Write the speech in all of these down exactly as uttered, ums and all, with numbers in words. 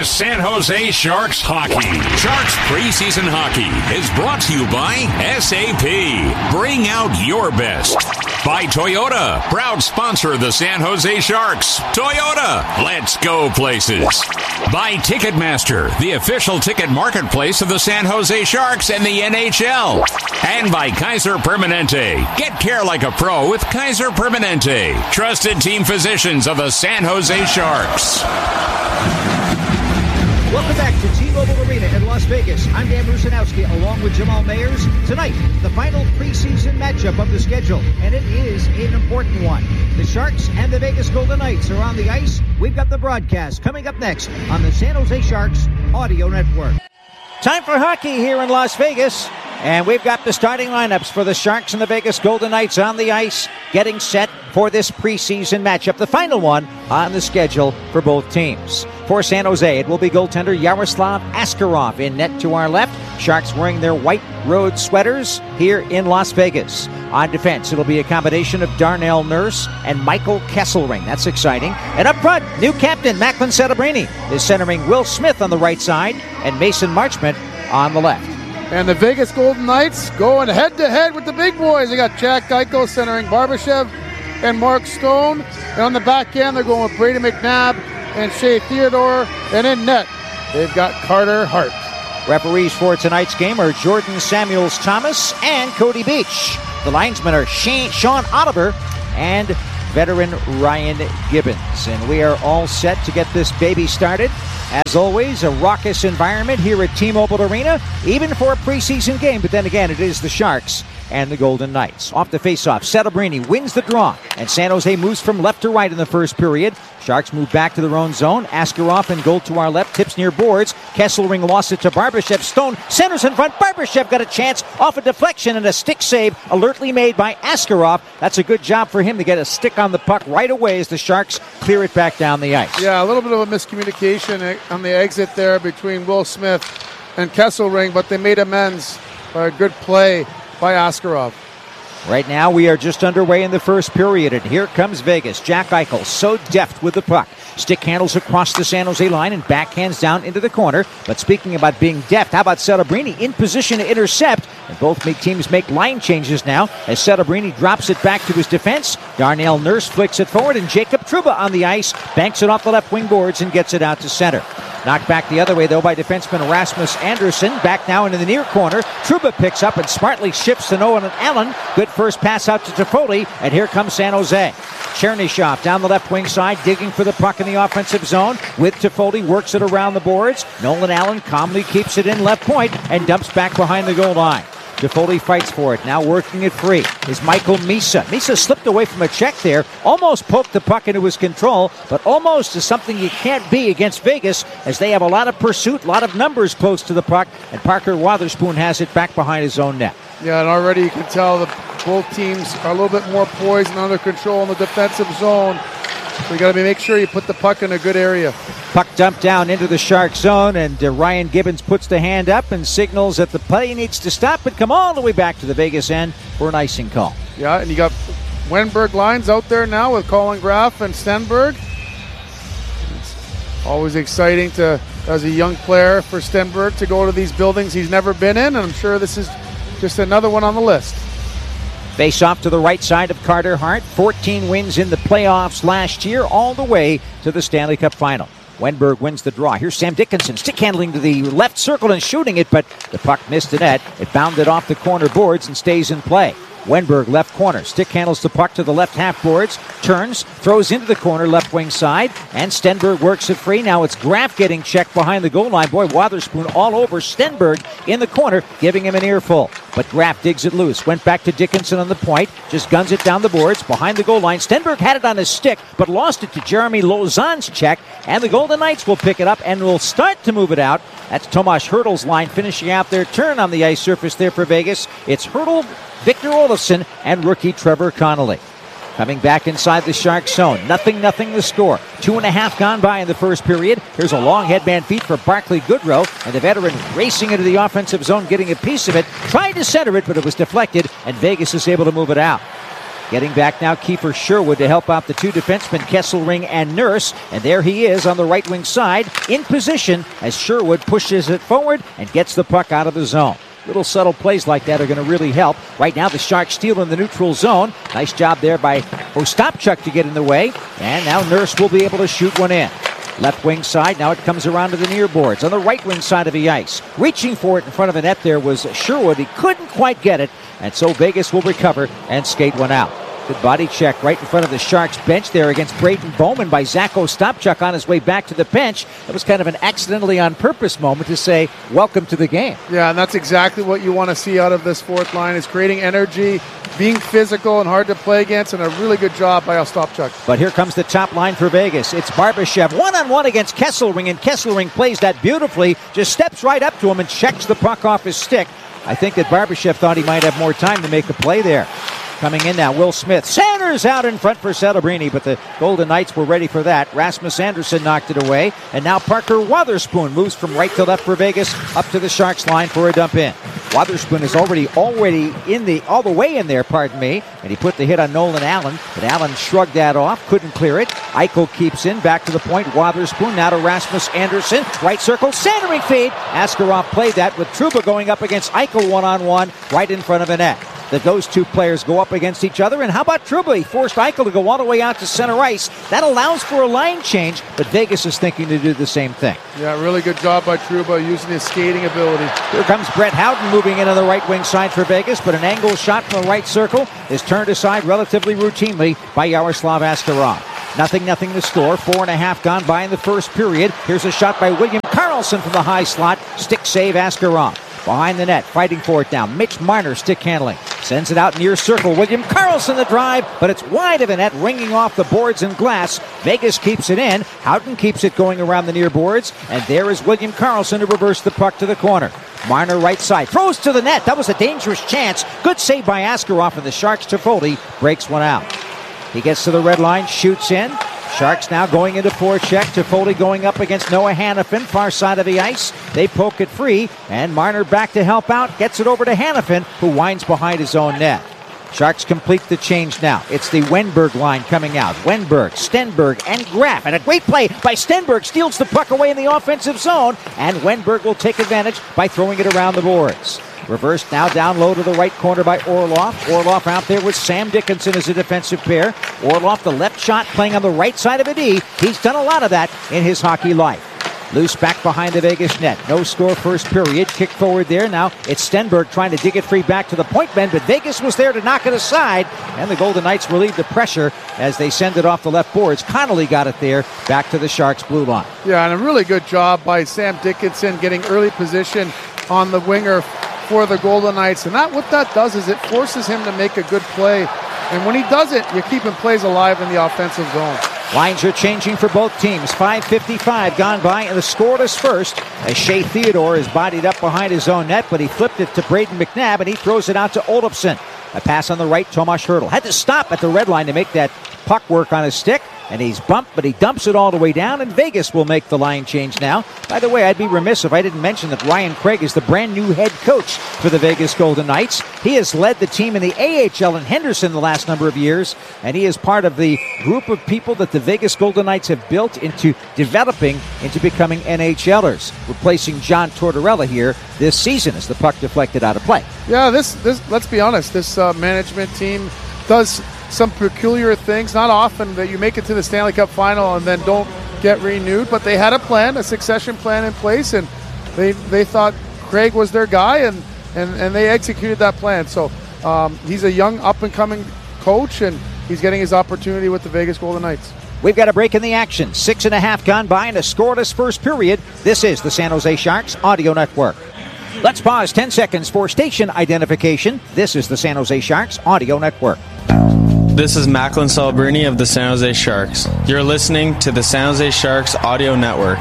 is San Jose Sharks hockey. Sharks preseason hockey is brought to you by S A P. Bring out your best. By Toyota, proud sponsor of the San Jose Sharks. Toyota, let's go places. By Ticketmaster, the official ticket marketplace of the San Jose Sharks and the N H L. And by Kaiser Permanente. Get care like a pro with Kaiser Permanente. Trusted team physicians of the San Jose Sharks. Welcome back to T-Mobile Arena in Las Vegas. I'm Dan Rusanowski along with Jamal Mayers. Tonight, the final preseason matchup of the schedule, and it is an important one. The Sharks and the Vegas Golden Knights are on the ice. We've got the broadcast coming up next on the San Jose Sharks Audio Network. Time for hockey here in Las Vegas. And we've got the starting lineups for the Sharks and the Vegas Golden Knights on the ice, getting set for this preseason matchup, the final one on the schedule for both teams. For San Jose, it will be goaltender Yaroslav Askarov in net to our left. Sharks wearing their white road sweaters here in Las Vegas. On defense, it'll be a combination of Darnell Nurse and Michael Kesselring. That's exciting. And up front, new captain Macklin Celebrini is centering Will Smith on the right side and Mason Marchment on the left. And the Vegas Golden Knights going head-to-head with the big boys. They got Jack Eichel centering Barbashev and Mark Stone. And on the back end, they're going with Brady McNabb and Shea Theodore. And in net, they've got Carter Hart. Referees for tonight's game are Jordan Samuels-Thomas and Cody Beach. The linesmen are Shane, Sean Oliver and veteran Ryan Gibbons. And we are all set to get this baby started. As always, a raucous environment here at T-Mobile Arena, even for a preseason game. But then again, it is the Sharks and the Golden Knights. Off the faceoff, Celebrini wins the draw, and San Jose moves from left to right in the first period. Sharks move back to their own zone. Askarov in goal to our left, tips near boards. Kesselring lost it to Barbashev. Stone centers in front. Barbashev got a chance off a deflection and a stick save alertly made by Askarov. That's a good job for him to get a stick on the puck right away as the Sharks clear it back down the ice. Yeah, a little bit of a miscommunication on the exit there between Will Smith and Kesselring, but they made amends by a good play by Askarov. Right now, we are just underway in the first period, and here comes Vegas. Jack Eichel, so deft with the puck. Stick handles across the San Jose line and backhands down into the corner. But speaking about being deft, how about Celebrini in position to intercept? And both make teams make line changes now as Celebrini drops it back to his defense. Darnell Nurse flicks it forward, and Jacob Trouba on the ice banks it off the left wing boards and gets it out to center. Knocked back the other way, though, by defenseman Rasmus Anderson. Back now into the near corner. Trouba picks up and smartly shifts to Nolan Allen. Good first pass out to Toffoli, and here comes San Jose. Chernyshov down the left wing side, digging for the puck in the offensive zone. With Toffoli, works it around the boards. Nolan Allen calmly keeps it in left point and dumps back behind the goal line. Toffoli fights for it, now working it free is Michael Misa. Misa slipped away from a check there, almost poked the puck into his control, but almost is something you can't be against Vegas as they have a lot of pursuit, a lot of numbers close to the puck, and Parker Wotherspoon has it back behind his own net. Yeah, and already you can tell that both teams are a little bit more poised and under control in the defensive zone. So you got to make sure you put the puck in a good area. Puck dumped down into the Shark zone, and uh, Ryan Gibbons puts the hand up and signals that the play needs to stop, but come all the way back to the Vegas end for an icing call. Yeah, and you got Wenberg lines out there now with Colin Graff and Stenberg. It's always exciting to, as a young player, for Stenberg to go to these buildings he's never been in, and I'm sure this is just another one on the list. Face off to the right side of Carter Hart. fourteen wins in the playoffs last year, all the way to the Stanley Cup final. Wenberg wins the draw. Here's Sam Dickinson, stick handling to the left circle and shooting it, but the puck missed the net. It bounded off the corner boards and stays in play. Wenberg, left corner, stick handles the puck to the left half boards, turns, throws into the corner left wing side, and Stenberg works it free. Now it's Graff getting checked behind the goal line. Boy, Wotherspoon all over Stenberg in the corner, giving him an earful. But Graff digs it loose, went back to Dickinson on the point, just guns it down the boards, behind the goal line. Stenberg had it on his stick, but lost it to Jeremy Lauzon's check, and the Golden Knights will pick it up and will start to move it out. That's Tomas Hertl's line finishing out their turn on the ice surface there for Vegas. It's Hertl, Victor Olofsson, and rookie Trevor Connolly. Coming back inside the Sharks zone. Nothing, nothing the score. Two and a half gone by in the first period. Here's a long headband feed for Barclay Goodrow, and the veteran racing into the offensive zone, getting a piece of it. Tried to center it, but it was deflected, and Vegas is able to move it out. Getting back now, Kiefer Sherwood to help out the two defensemen, Kesselring and Nurse. And there he is on the right wing side, in position as Sherwood pushes it forward and gets the puck out of the zone. Little subtle plays like that are going to really help. Right now, the Sharks steal in the neutral zone. Nice job there by Ostapchuk to get in the way. And now Nurse will be able to shoot one in. Left wing side, now it comes around to the near boards. On the right wing side of the ice, reaching for it in front of the net there was Sherwood. He couldn't quite get it, and so Vegas will recover and skate one out. Good body check right in front of the Sharks bench there against Braden Bowman by Zach Ostapchuk on his way back to the bench. That was kind of an accidentally on purpose moment to say, welcome to the game. Yeah, and that's exactly what you want to see out of this fourth line, is creating energy, being physical and hard to play against, and a really good job by Ostapchuk. But here comes the top line for Vegas. It's Barbashev one-on-one against Kesselring, and Kesselring plays that beautifully, just steps right up to him and checks the puck off his stick. I think that Barbashev thought he might have more time to make a play there. Coming in now, Will Smith. Sanders out in front for Celebrini, but the Golden Knights were ready for that. Rasmus Anderson knocked it away, and now Parker Wotherspoon moves from right to left for Vegas up to the Sharks line for a dump in. Wotherspoon is already already in the all the way in there, pardon me, and he put the hit on Nolan Allen, but Allen shrugged that off, couldn't clear it. Eichel keeps in, back to the point. Wotherspoon now to Rasmus Anderson, right circle, centering feed. Askarov played that with Trouba going up against Eichel one-on-one right in front of the net. That those two players go up against each other. And how about Trouba? He forced Eichel to go all the way out to center ice. That allows for a line change, but Vegas is thinking to do the same thing. Yeah, really good job by Trouba using his skating ability. Here comes Brett Howden moving in on the right wing side for Vegas, but an angle shot from the right circle is turned aside relatively routinely by Yaroslav Askarov. Nothing, nothing to score. Four and a half gone by in the first period. Here's a shot by William Karlsson from the high slot. Stick save Askarov. Behind the net, fighting for it now. Mitch Marner stick handling. Sends it out near circle. William Karlsson the drive, but it's wide of the net, ringing off the boards and glass. Vegas keeps it in. Houghton keeps it going around the near boards. And there is William Karlsson to reverse the puck to the corner. Marner right side. Throws to the net. That was a dangerous chance. Good save by Askarov, and the Sharks Toffoli breaks one out. He gets to the red line, shoots in. Sharks now going into forecheck. Toffoli going up against Noah Hannafin, far side of the ice. They poke it free, and Marner back to help out. Gets it over to Hannafin, who winds behind his own net. Sharks complete the change now. It's the Wenberg line coming out. Wenberg, Stenberg, and Graf. And a great play by Stenberg. Steals the puck away in the offensive zone, and Wenberg will take advantage by throwing it around the boards. Reversed now down low to the right corner by Orlov. Orlov out there with Sam Dickinson as a defensive pair. Orlov, the left shot, playing on the right side of a D. He's done a lot of that in his hockey life. Loose back behind the Vegas net. No score first period. Kick forward there. Now it's Stenberg trying to dig it free back to the point men, but Vegas was there to knock it aside, and the Golden Knights relieve the pressure as they send it off the left boards. Connolly got it there, back to the Sharks' blue line. Yeah, and a really good job by Sam Dickinson getting early position on the winger for the Golden Knights. And that what that does is it forces him to make a good play. And when he does it, you're keeping plays alive in the offensive zone. Lines are changing for both teams. five fifty-five gone by, and the scoreless first as Shea Theodore is bodied up behind his own net, but he flipped it to Braden McNabb, and he throws it out to Olofsson. A pass on the right, Tomas Hertl. Had to stop at the red line to make that puck work on his stick, and he's bumped, but he dumps it all the way down, and Vegas will make the line change now. By the way, I'd be remiss if I didn't mention that Ryan Craig is the brand new head coach for the Vegas Golden Knights. He has led the team in the A H L in Henderson the last number of years, and he is part of the group of people that the Vegas Golden Knights have built into developing into becoming N H L ers, replacing John Tortorella here this season as the puck deflected out of play. Yeah, this, this let's be honest, this uh, management team does some peculiar things. Not often that you make it to the Stanley Cup final and then don't get renewed, but they had a plan, a succession plan in place, and they they thought Craig was their guy, and, and, and they executed that plan. So um, he's a young, up-and-coming coach, and he's getting his opportunity with the Vegas Golden Knights. We've got a break in the action. Six and a half gone by in a scoreless first period. This is the San Jose Sharks Audio Network. Let's pause ten seconds for station identification. This is the San Jose Sharks Audio Network. This is Macklin Celebrini of the San Jose Sharks. You're listening to the San Jose Sharks Audio Network.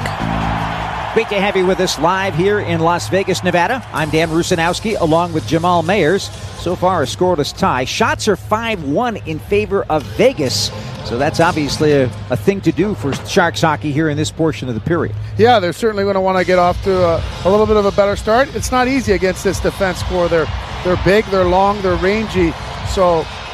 Great to have you with us live here in Las Vegas, Nevada. I'm Dan Rusanowski along with Jamal Mayers. So far a scoreless tie. Shots are five one in favor of Vegas. So that's obviously a, a thing to do for Sharks hockey here in this portion of the period. Yeah, they're certainly going to want to get off to a, a little bit of a better start. It's not easy against this defense core. They're, they're big, they're long, they're rangy. So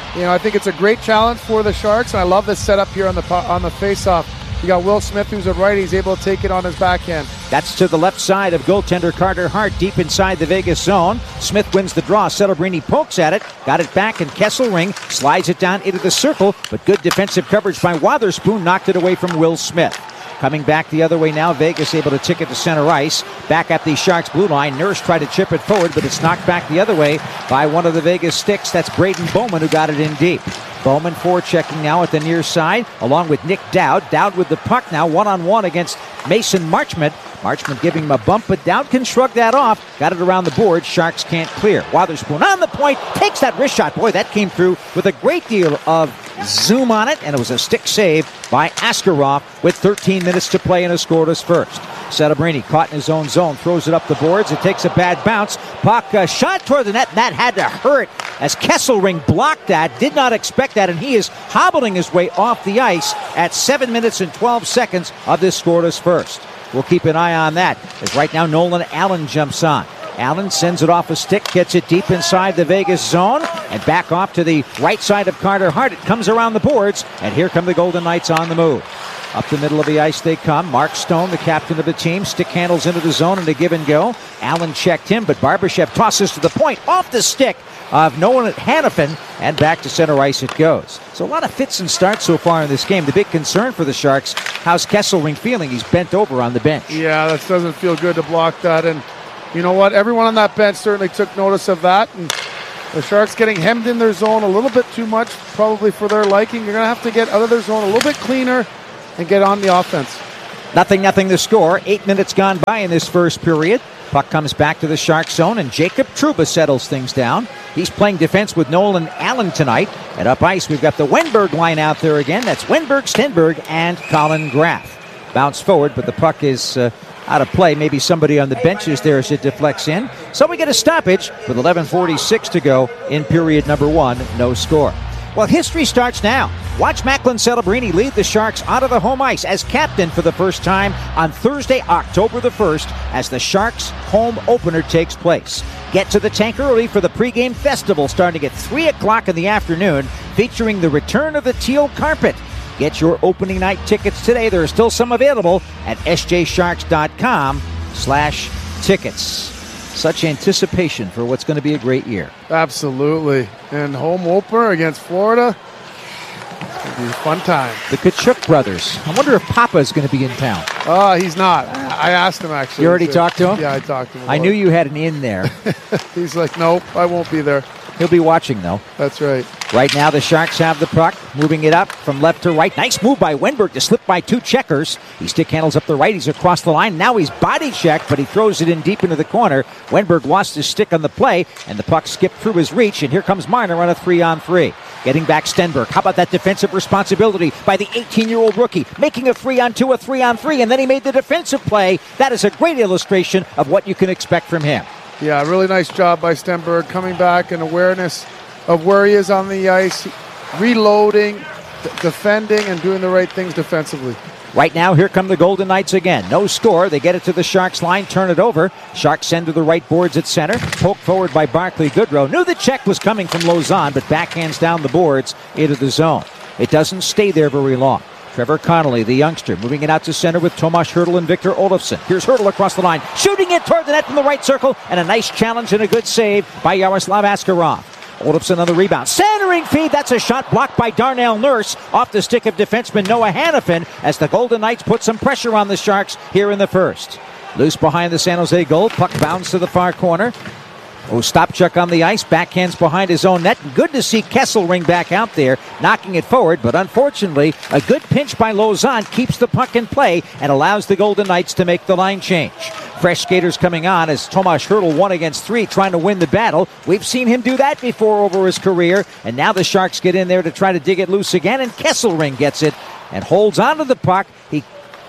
You know, I think it's a great challenge for the Sharks, and I love this setup here on the on the face-off. You got Will Smith, who's a righty. He's able to take it on his backhand. That's to the left side of goaltender Carter Hart, deep inside the Vegas zone. Smith wins the draw. Celebrini pokes at it, got it back, and Kesselring slides it down into the circle, but good defensive coverage by Wotherspoon knocked it away from Will Smith. Coming back the other way now, Vegas able to tick it to center ice. Back at the Sharks blue line. Nurse tried to chip it forward, but it's knocked back the other way by one of the Vegas sticks. That's Braden Bowman, who got it in deep. Bowman forechecking now at the near side, along with Nick Dowd. Dowd with the puck now, one-on-one against Mason Marchment. Marchment giving him a bump, but Dowd can shrug that off. Got it around the board. Sharks can't clear. Wotherspoon on the point, takes that wrist shot. Boy, that came through with a great deal of zoom on it, and it was a stick save by Askarov with thirteen minutes to play in a scoreless first. Celebrini caught in his own zone, throws it up the boards. It takes a bad bounce. Puck uh, shot toward the net, and that had to hurt as Kesselring blocked that. Did not expect that, and he is hobbling his way off the ice at seven minutes and twelve seconds of this scoreless first. We'll keep an eye on that as right now Nolan Allen jumps on. Allen sends it off a stick, gets it deep inside the Vegas zone, and back off to the right side of Carter Hart. It comes around the boards, and here come the Golden Knights on the move. Up the middle of the ice they come. Mark Stone, the captain of the team, stick handles into the zone and a give and go. Allen checked him, but Barbashev tosses to the point, off the stick of Nolan Hanifin, and back to center ice it goes. So a lot of fits and starts so far in this game. The big concern for the Sharks, how's Kesselring feeling? He's bent over on the bench. Yeah, that doesn't feel good to block that, and you know what? Everyone on that bench certainly took notice of that, and the Sharks getting hemmed in their zone a little bit too much, probably for their liking. You're going to have to get out of their zone a little bit cleaner and get on the offense. Nothing, nothing the score. Eight minutes gone by in this first period. Puck comes back to the Sharks zone, and Jacob Trouba settles things down. He's playing defense with Nolan Allen tonight. And up ice, we've got the Wenberg line out there again. That's Wenberg, Stenberg, and Colin Graff. Bounce forward, but the puck is uh, out of play. Maybe somebody on the benches there as it deflects in. So we get a stoppage with eleven forty-six to go in period number one. No score. Well, history starts now. Watch Macklin Celebrini lead the Sharks onto the home ice as captain for the first time on Thursday, October the first, as the Sharks' home opener takes place. Get to the tank early for the pregame festival starting at three o'clock in the afternoon, featuring the return of the teal carpet. Get your opening night tickets today. There are still some available at sjsharks.com slash tickets. Such anticipation for what's going to be a great year. Absolutely. And home opener against Florida. It's going to be a fun time. The Kachuk brothers. I wonder if Papa is going to be in town. Uh, he's not. I asked him, actually. You already talked to him? Yeah, I talked to him. I knew you had an in there. He's like, nope, I won't be there. He'll be watching, though. That's right. Right now, the Sharks have the puck, moving it up from left to right. Nice move by Wenberg to slip by two checkers. He stick handles up the right. He's across the line. Now he's body checked, but he throws it in deep into the corner. Wenberg lost his stick on the play, and the puck skipped through his reach, and here comes Marner on a three-on-three. Getting back Stenberg. How about that defensive responsibility by the eighteen-year-old rookie? Making a three-on-two, a three-on-three, and then he made the defensive play. That is a great illustration of what you can expect from him. Yeah, really nice job by Stenberg, coming back and awareness of where he is on the ice, reloading, d- defending, and doing the right things defensively. Right now, here come the Golden Knights again. No score. They get it to the Sharks line, turn it over. Sharks send to the right boards at center. Poked forward by Barclay Goodrow. Knew the check was coming from Lausanne, but backhands down the boards into the zone. It doesn't stay there very long. Trevor Connolly, the youngster, moving it out to center with Tomas Hertl and Victor Olofsson. Here's Hertl across the line, shooting it toward the net from the right circle, and a nice challenge and a good save by Yaroslav Askarov. Olofsson on the rebound. Centering feed. That's a shot blocked by Darnell Nurse off the stick of defenseman Noah Hanifin as the Golden Knights put some pressure on the Sharks here in the first. Loose behind the San Jose goal. Puck bounds to the far corner. Ostapchuk on the ice. Backhands behind his own net. Good to see Kesselring back out there knocking it forward, but unfortunately a good pinch by Lausanne keeps the puck in play and allows the Golden Knights to make the line change. Fresh skaters coming on as Tomas Hertl one against three trying to win the battle. We've seen him do that before over his career, and now the Sharks get in there to try to dig it loose again, and Kesselring gets it and holds onto the puck. He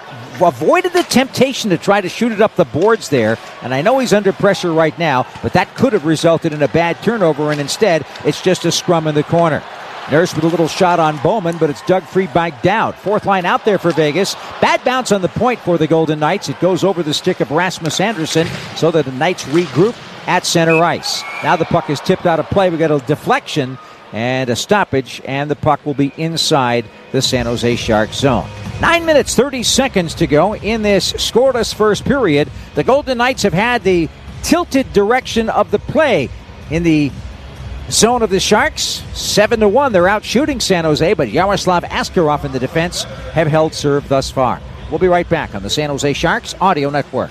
avoided the temptation to try to shoot it up the boards there, and I know he's under pressure right now, but that could have resulted in a bad turnover, and instead it's just a scrum in the corner. Nurse with a little shot on Bowman, but it's dug free by Dowd. Fourth line out there for Vegas. Bad bounce on the point for the Golden Knights. It goes over the stick of Rasmus Anderson so that the Knights regroup at center ice. Now the puck is tipped out of play. We got a deflection, and a stoppage, and the puck will be inside the San Jose Sharks zone. Nine minutes, thirty seconds to go in this scoreless first period. The Golden Knights have had the tilted direction of the play in the zone of the Sharks. Seven to one, they're out shooting San Jose, but Yaroslav Askarov in the defense have held serve thus far. We'll be right back on the San Jose Sharks Audio Network.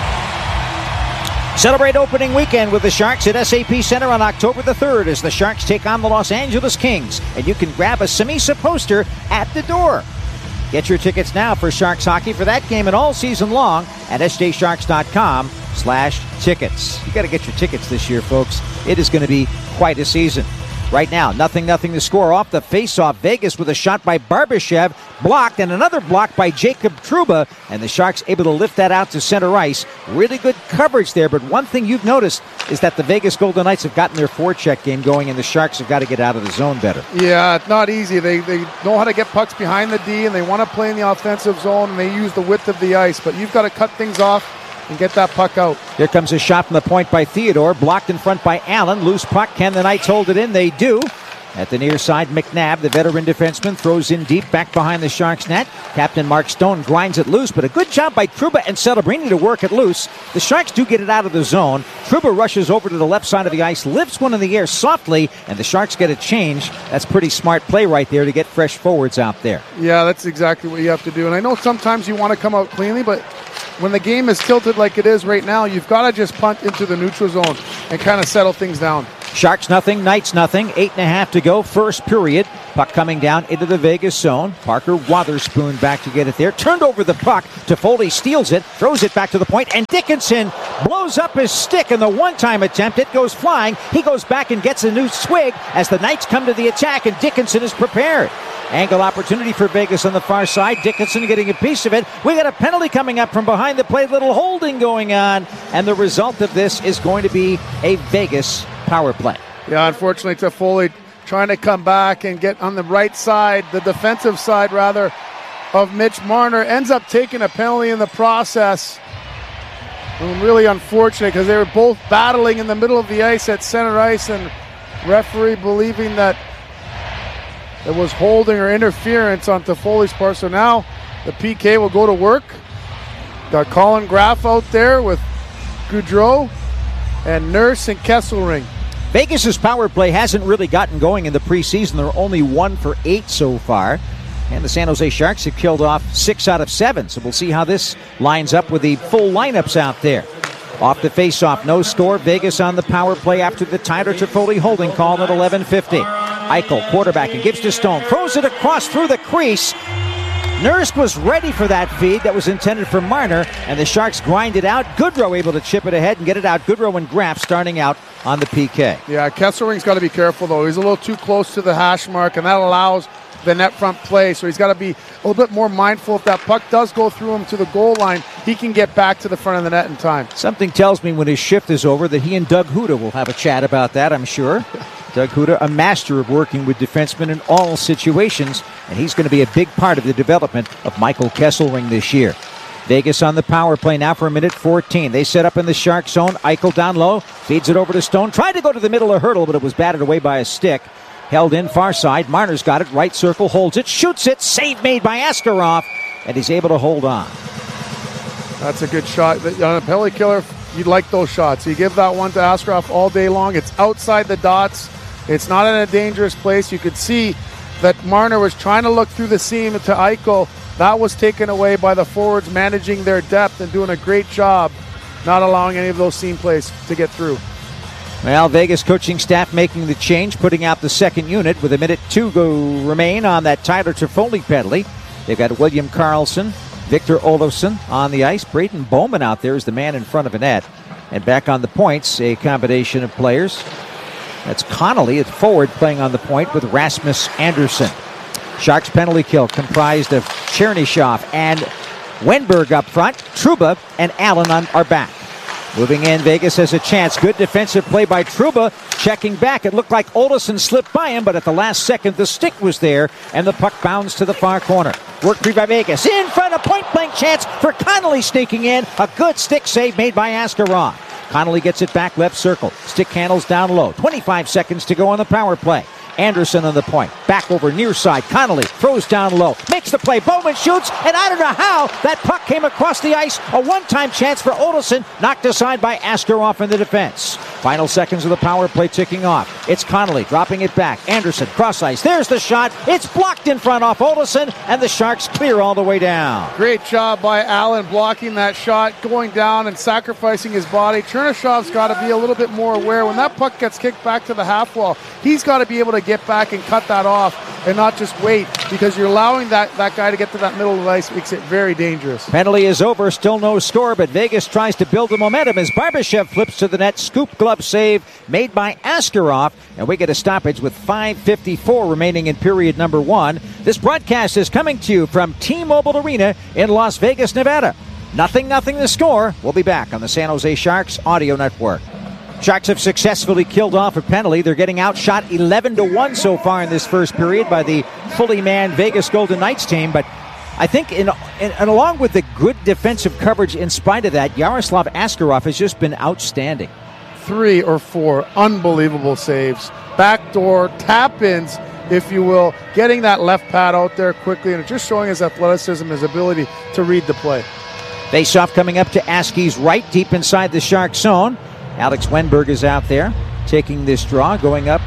Celebrate opening weekend with the Sharks at S A P Center on October the third as the Sharks take on the Los Angeles Kings, and you can grab a Samisa poster at the door. Get your tickets now for Sharks hockey for that game and all season long at s j sharks dot com slash tickets. You got to get your tickets this year, folks. It is going to be quite a season. Right now, nothing, nothing to score off the face-off. Vegas with a shot by Barbashev, blocked, and another block by Jacob Trouba, and the Sharks able to lift that out to center ice. Really good coverage there, but one thing you've noticed is that the Vegas Golden Knights have gotten their forecheck game going, and the Sharks have got to get out of the zone better. Yeah, it's not easy. They they know how to get pucks behind the D, and they want to play in the offensive zone, and they use the width of the ice, but you've got to cut things off and get that puck out. Here comes a shot from the point by Theodore, blocked in front by Allen. Loose puck. Can the Knights hold it in? They do. At the near side, McNabb, the veteran defenseman, throws in deep back behind the Sharks net. Captain Mark Stone grinds it loose, but a good job by Trouba and Celebrini to work it loose. The Sharks do get it out of the zone. Trouba rushes over to the left side of the ice, lifts one in the air softly, and the Sharks get a change. That's pretty smart play right there to get fresh forwards out there. Yeah, that's exactly what you have to do. And I know sometimes you want to come out cleanly, but when the game is tilted like it is right now, you've got to just punt into the neutral zone and kind of settle things down. Sharks nothing, Knights nothing. Eight and a half to go, first period. Puck coming down into the Vegas zone. Parker Wotherspoon back to get it there. Turned over the puck. Toffoli steals it, throws it back to the point, and Dickinson blows up his stick in the one-time attempt. It goes flying. He goes back and gets a new swig as the Knights come to the attack, and Dickinson is prepared. Angle opportunity for Vegas on the far side. Dickinson getting a piece of it. We got a penalty coming up from behind the plate. Little holding going on, and the result of this is going to be a Vegas power play. Yeah, unfortunately, Toffoli trying to come back and get on the right side, the defensive side rather, of Mitch Marner. Ends up taking a penalty in the process. And really unfortunate because they were both battling in the middle of the ice at center ice, and referee believing that it was holding or interference on Toffoli's part. So now the P K will go to work. Got Colin Graff out there with Goudreau and Nurse and Kesselring. Vegas's power play hasn't really gotten going in the preseason. They're only one for eight so far. And the San Jose Sharks have killed off six out of seven. So we'll see how this lines up with the full lineups out there. Off the faceoff, no score. Vegas on the power play after the Tyler Toffoli holding call at eleven fifty. Eichel, quarterback, and gives to Stone. Throws it across through the crease. Nurse was ready for that feed that was intended for Marner, and the Sharks grind it out. Goodrow able to chip it ahead and get it out. Goodrow and Graff starting out on the P K. Yeah, Kesselring's got to be careful, though. He's a little too close to the hash mark, and that allows the net front play, so he's got to be a little bit more mindful. If that puck does go through him to the goal line, he can get back to the front of the net in time. Something tells me when his shift is over that he and Doug Huda will have a chat about that, I'm sure. Doug Huda, a master of working with defensemen in all situations, and he's going to be a big part of the development of Michael Kesselring this year. Vegas on the power play now for a minute fourteen. They set up in the Shark zone. Eichel down low, feeds it over to Stone. Tried to go to the middle of Hurdle, but it was batted away by a stick. Held in far side. Marner's got it. Right circle, holds it, shoots it. Save made by Askarov, and he's able to hold on. That's a good shot. On a penalty killer, you'd like those shots. You give that one to Askarov all day long. It's outside the dots. It's not in a dangerous place. You could see that Marner was trying to look through the seam to Eichel. That was taken away by the forwards managing their depth and doing a great job not allowing any of those seam plays to get through. Well, Vegas coaching staff making the change, putting out the second unit with a minute two go remain on that Tyler Toffoli penalty. They've got William Karlsson, Victor Olofsson on the ice. Braden Bowman out there is the man in front of a net. And back on the points, a combination of players. That's Connolly at forward playing on the point with Rasmus Andersson. Sharks penalty kill comprised of Chernyshov and Wenberg up front. Trouba and Allen on, are back. Moving in, Vegas has a chance. Good defensive play by Trouba. Checking back. It looked like Olofsson slipped by him, but at the last second, the stick was there, and the puck bounds to the far corner. Work free by Vegas. In front, a point-blank chance for Connolly sneaking in. A good stick save made by Askarov. Connolly gets it back left circle. Stick handles down low. twenty-five seconds to go on the power play. Anderson on the point. Back over near side. Connolly throws down low. Makes the play. Bowman shoots, and I don't know how that puck came across the ice. A one-time chance for Olofsson, knocked aside by Askarov in the defense. Final seconds of the power play ticking off. It's Connolly dropping it back. Anderson, cross ice. There's the shot. It's blocked in front off Olofsson, and the Sharks clear all the way down. Great job by Allen blocking that shot, going down and sacrificing his body. Chernyshov's got to be a little bit more aware. When that puck gets kicked back to the half wall, he's got to be able to get back and cut that off and not just wait, because you're allowing that, that guy to get to that middle of the ice. Makes it very dangerous. Penalty is over. Still no score, but Vegas tries to build the momentum as Barbashev flips to the net. Scoop glove save made by Askarov, and we get a stoppage with five fifty-four remaining in period number one. This broadcast is coming to you from T-Mobile Arena in Las Vegas, Nevada. Nothing, nothing the score. We'll be back on the San Jose Sharks Audio Network. Sharks have successfully killed off a penalty. They're getting outshot eleven to one so far in this first period by the fully manned Vegas Golden Knights team. But I think in, in, and along with the good defensive coverage in spite of that, Yaroslav Askarov has just been outstanding. Three or four unbelievable saves. Backdoor tap-ins, if you will, getting that left pad out there quickly, and just showing his athleticism, his ability to read the play. Face-off coming up to Askey's right, deep inside the Shark zone. Alex Wenberg is out there taking this draw, going up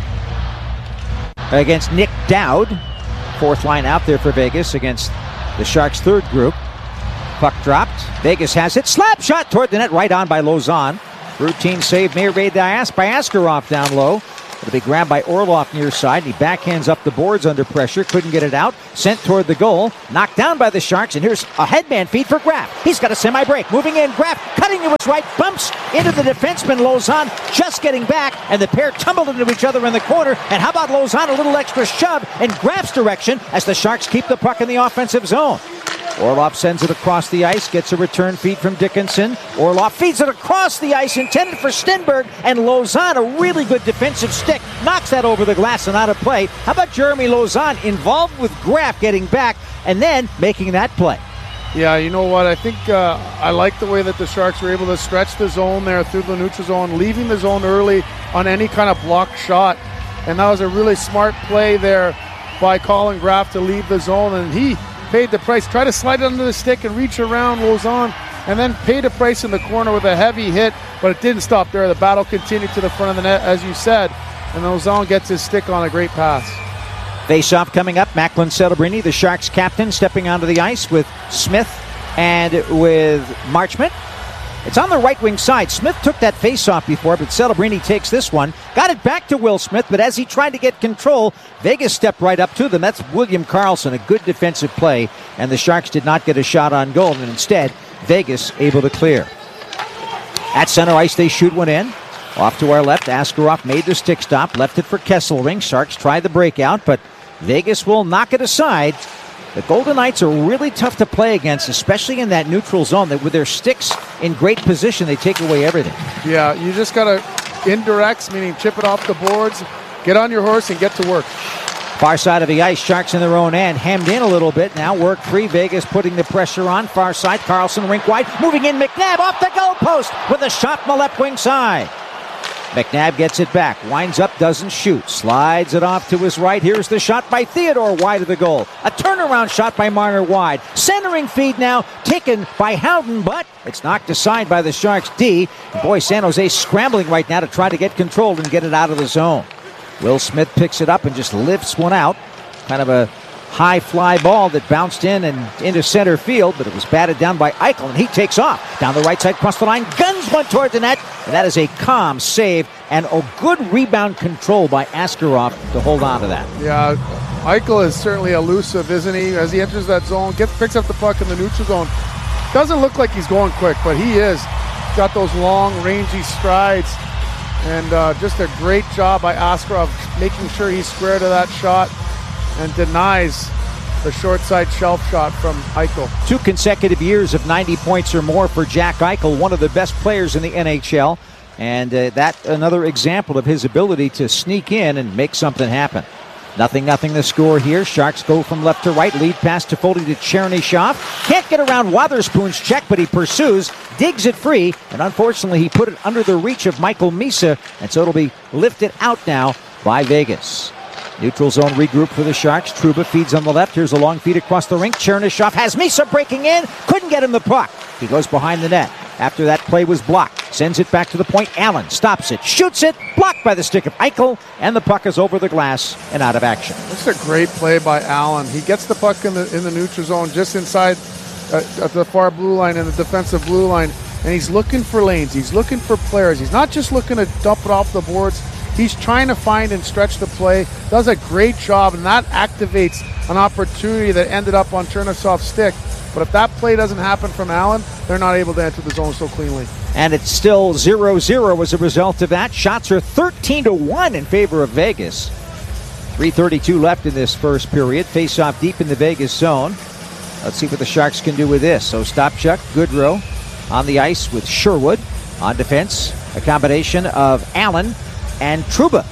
against Nick Dowd. Fourth line out there for Vegas against the Sharks' third group. Puck dropped. Vegas has it. Slap shot toward the net, right on by Lauzon. Routine save made by Askarov down low. It'll be grabbed by Orlov near side. He backhands up the boards under pressure. Couldn't get it out. Sent toward the goal. Knocked down by the Sharks. And here's a headman feed for Graf. He's got a semi-break. Moving in. Graf cutting to his right. Bumps into the defenseman Lauzon. Just getting back. And the pair tumbled into each other in the corner. And how about Lauzon? A little extra shove in Graf's direction as the Sharks keep the puck in the offensive zone. Orlov sends it across the ice, gets a return feed from Dickinson. Orlov feeds it across the ice, intended for Stenberg, and Lauzon, a really good defensive stick, knocks that over the glass and out of play. How about Jeremy Lauzon involved with Graf getting back and then making that play? Yeah, you know what? I think uh, I like the way that the Sharks were able to stretch the zone there through the neutral zone, leaving the zone early on any kind of blocked shot. And that was a really smart play there by Colin Graf to leave the zone, and he paid the price. Tried to slide it under the stick and reach around Lauzon, and then paid a price in the corner with a heavy hit, but it didn't stop there. The battle continued to the front of the net, as you said, and Lauzon gets his stick on a great pass. Face-off coming up. Macklin Celebrini, the Sharks captain, stepping onto the ice with Smith and with Marchment. It's on the right wing side. Smith took that face-off before, but Celebrini takes this one. Got it back to Will Smith, but as he tried to get control, Vegas stepped right up to them. That's William Karlsson, a good defensive play, and the Sharks did not get a shot on goal, and instead, Vegas able to clear. At center ice, they shoot one in. Off to our left, Askarov made the stick stop, left it for Kesselring. Sharks try the breakout, but Vegas will knock it aside. The Golden Knights are really tough to play against, especially in that neutral zone. That with their sticks in great position, they take away everything. Yeah, you just got to indirects, meaning chip it off the boards, get on your horse and get to work. Far side of the ice, Sharks in their own end, hemmed in a little bit. Now work free. Vegas putting the pressure on. Far side, Karlsson rink wide, moving in. McNabb off the goalpost with a shot from the left wing side. McNabb gets it back, winds up, doesn't shoot, slides it off to his right. Here's the shot by Theodore, wide of the goal. A turnaround shot by Marner wide. Centering feed now, taken by Howden, but it's knocked aside by the Sharks D. And boy, San Jose scrambling right now to try to get control and get it out of the zone. Will Smith picks it up and just lifts one out. Kind of a high fly ball that bounced in and into center field, but it was batted down by Eichel, and he takes off. Down the right side, across the line, guns one toward the net, and that is a calm save and a good rebound control by Askarov to hold on to that. Yeah, Eichel is certainly elusive, isn't he? As he enters that zone, gets picks up the puck in the neutral zone. Doesn't look like he's going quick, but he is. Got those long, rangy strides, and uh, just a great job by Askarov making sure he's square to that shot and denies the short side shelf shot from Eichel. Two consecutive years of ninety points or more for Jack Eichel, one of the best players in the N H L, and uh, that another example of his ability to sneak in and make something happen. Nothing, nothing the score here. Sharks go from left to right. Lead pass to Foley to Chernyshov. Can't get around Wotherspoon's check, but he pursues, digs it free, and unfortunately he put it under the reach of Michael Misa, and so it'll be lifted out now by Vegas. Neutral zone regroup for the Sharks. Trouba feeds on the left. Here's a long feed across the rink. Chernyshov has Misa breaking in. Couldn't get him the puck. He goes behind the net. After that play was blocked. Sends it back to the point. Allen stops it. Shoots it. Blocked by the stick of Eichel. And the puck is over the glass and out of action. This is a great play by Allen. He gets the puck in the in the neutral zone just inside uh, at the far blue line and the defensive blue line. And he's looking for lanes. He's looking for players. He's not just looking to dump it off the boards. He's trying to find and stretch the play. Does a great job, and that activates an opportunity that ended up on Chernyshov's stick. But if that play doesn't happen from Allen, they're not able to enter the zone so cleanly. And it's still zero zero as a result of that. Shots are thirteen to one in favor of Vegas. three thirty-two left in this first period. Face-off deep in the Vegas zone. Let's see what the Sharks can do with this. So Stopchuk, Goodrow on the ice with Sherwood. On defense, a combination of Allen and Trouba.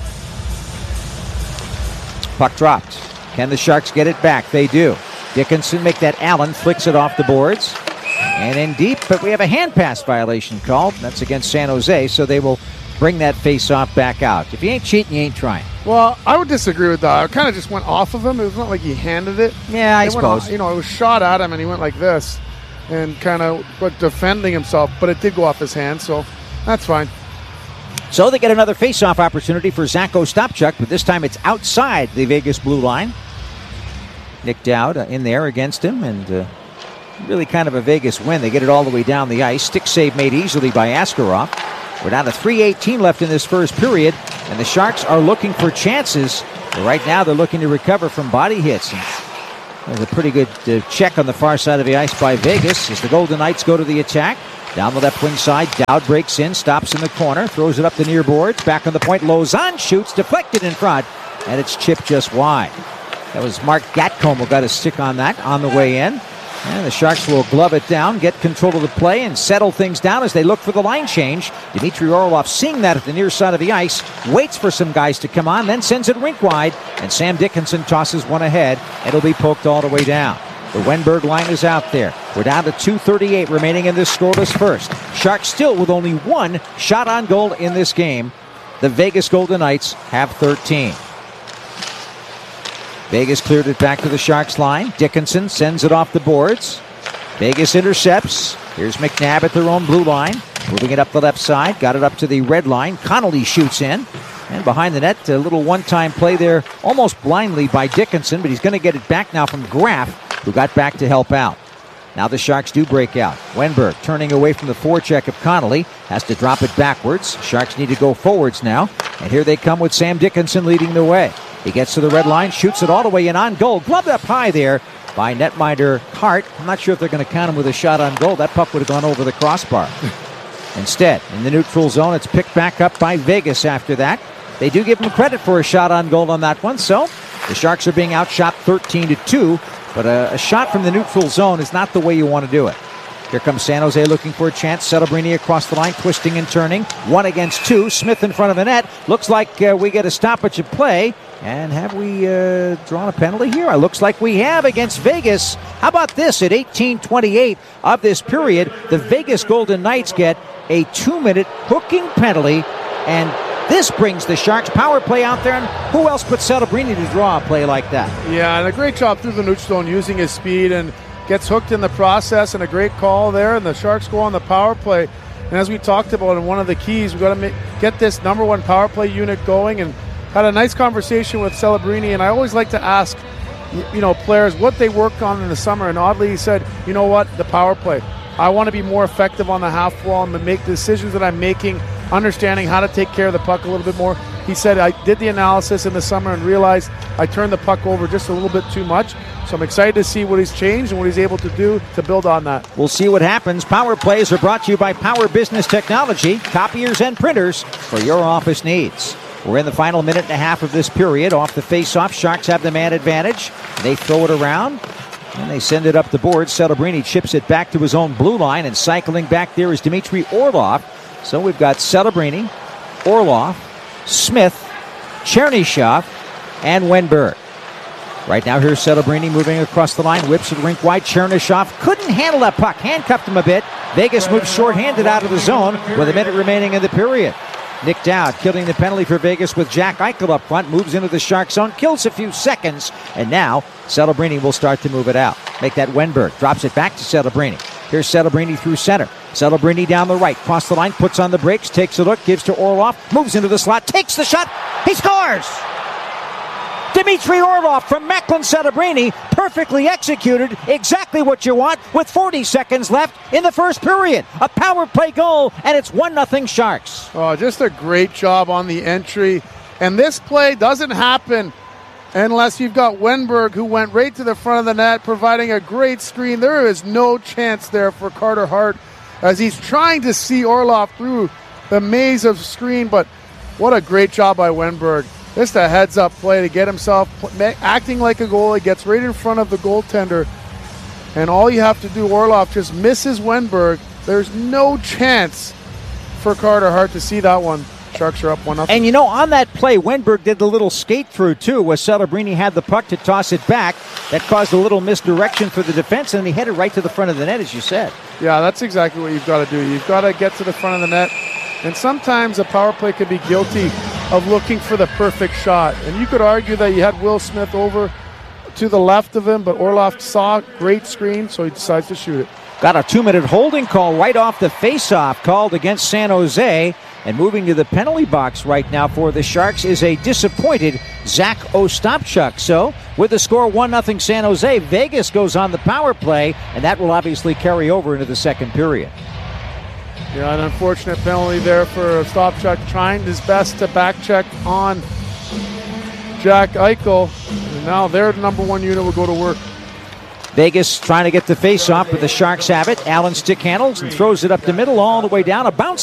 Puck dropped. Can the Sharks get it back? They do. Dickinson make that Allen, flicks it off the boards. And in deep, but we have a hand pass violation called. That's against San Jose, so they will bring that face-off back out. If you ain't cheating, you ain't trying. Well, I would disagree with that. It kind of just went off of him. It was not like he handed it. Yeah, I it suppose. Went, you know, it was shot at him, and he went like this and kind of defending himself, but it did go off his hand, so that's fine. So they get another face-off opportunity for Zacho Stopchuk, but this time it's outside the Vegas blue line. Nick Dowd uh, in there against him, and uh, really kind of a Vegas win. They get it all the way down the ice. Stick save made easily by Askarov. We're down to three eighteen left in this first period, and the Sharks are looking for chances. But right now they're looking to recover from body hits. And there's a pretty good uh, check on the far side of the ice by Vegas as the Golden Knights go to the attack. Down the left wing side, Dowd breaks in, stops in the corner, throws it up the near boards. Back on the point, Lauzon shoots, deflected in front, and it's chipped just wide. That was Mark Gatcomb who got a stick on that on the way in. And the Sharks will glove it down, get control of the play, and settle things down as they look for the line change. Dmitry Orlov, seeing that at the near side of the ice, waits for some guys to come on, then sends it rink wide, and Sam Dickinson tosses one ahead. It'll be poked all the way down. The Wenberg line is out there. We're down to two thirty-eight remaining in this scoreless first. Sharks still with only one shot on goal in this game. The Vegas Golden Knights have thirteen. Vegas cleared it back to the Sharks line. Dickinson sends it off the boards. Vegas intercepts. Here's McNabb at their own blue line. Moving it up the left side. Got it up to the red line. Connolly shoots in. And behind the net, a little one-time play there, almost blindly by Dickinson, but he's going to get it back now from Graff, who got back to help out. Now the Sharks do break out. Wenberg turning away from the forecheck of Connolly. Has to drop it backwards. Sharks need to go forwards now. And here they come with Sam Dickinson leading the way. He gets to the red line, shoots it all the way in on goal. Gloved up high there by netminder Hart. I'm not sure if they're going to count him with a shot on goal. That puck would have gone over the crossbar. Instead, in the neutral zone, it's picked back up by Vegas after that. They do give him credit for a shot on goal on that one, so the Sharks are being outshot thirteen to two, but a, a shot from the neutral zone is not the way you want to do it. Here comes San Jose looking for a chance. Celebrini across the line, twisting and turning. One against two. Smith in front of the net. Looks like uh, we get a stoppage of play. And have we uh, drawn a penalty here? It looks like we have against Vegas. How about this? At eighteen twenty-eight of this period, the Vegas Golden Knights get a two-minute hooking penalty. And this brings the Sharks power play out there. And who else but Celebrini to draw a play like that? Yeah, and a great job through the neutral zone using his speed and gets hooked in the process, and a great call there. And the Sharks go on the power play. And as we talked about, in one of the keys, we've got to make, get this number one power play unit going. And had a nice conversation with Celebrini, and I always like to ask, you know, players what they worked on in the summer. And oddly, he said, you know what, the power play. I want to be more effective on the half wall and make decisions that I'm making, understanding how to take care of the puck a little bit more. He said, I did the analysis in the summer and realized I turned the puck over just a little bit too much. So I'm excited to see what he's changed and what he's able to do to build on that. We'll see what happens. Power plays are brought to you by Power Business Technology, copiers and printers for your office needs. We're in the final minute and a half of this period. Off the face-off, Sharks have the man advantage. They throw it around, and they send it up the board. Celebrini chips it back to his own blue line, and cycling back there is Dmitry Orlov. So we've got Celebrini, Orlov, Smith, Chernyshov, and Wenberg. Right now, here's Celebrini moving across the line, whips it rink wide. Chernyshov couldn't handle that puck, handcuffed him a bit. Vegas moves short-handed out of the zone with a minute remaining in the period. Nick Dowd killing the penalty for Vegas with Jack Eichel up front. Moves into the Shark zone, kills a few seconds, and now Celebrini will start to move it out. Make that Wenberg. Drops it back to Celebrini. Here's Celebrini through center. Celebrini down the right. Cross the line, puts on the brakes, takes a look, gives to Orlov, moves into the slot, takes the shot. He scores! Dmitry Orlov from Macklin Celebrini, perfectly executed, exactly what you want with forty seconds left in the first period. A power play goal, and it's one nothing Sharks. Oh, just a great job on the entry. And this play doesn't happen unless you've got Wenberg, who went right to the front of the net, providing a great screen. There is no chance there for Carter Hart as he's trying to see Orlov through the maze of screen, but what a great job by Wenberg. Just a heads-up play to get himself acting like a goalie, gets right in front of the goaltender, and all you have to do, Orlov just misses Wenberg. There's no chance for Carter Hart to see that one. Sharks are up one nothing. And you know, on that play, Wenberg did the little skate through too, where Celebrini had the puck to toss it back. That caused a little misdirection for the defense, and he headed right to the front of the net, as you said. Yeah, that's exactly what you've got to do. You've got to get to the front of the net, and sometimes a power play could be guilty of looking for the perfect shot. And you could argue that you had Will Smith over to the left of him, but Orlov saw great screen, so he decides to shoot it. Got a two-minute holding call right off the face-off called against San Jose. And moving to the penalty box right now for the Sharks is a disappointed Zach Ostapchuk. So, with the score one nothing San Jose, Vegas goes on the power play, and that will obviously carry over into the second period. Yeah, an unfortunate penalty there for Ostapchuk, trying his best to back check on Jack Eichel. And now their number one unit will go to work. Vegas trying to get the face-off, but the Sharks have it. Allen stick handles and throws it up the middle all the way down. A bounce